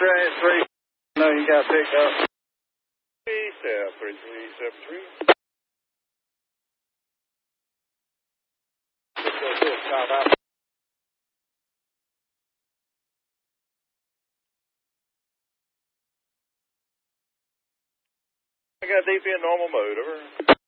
train 3. No, you got picked up. 3373. Let's go to it, South Africa. I got DP in normal mode, over.